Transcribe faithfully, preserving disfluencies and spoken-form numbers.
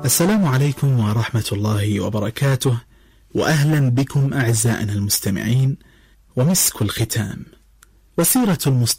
السلام عليكم ورحمة الله وبركاته، وأهلا بكم أعزائنا المستمعين. ومسك الختام، وسيرة المستمعين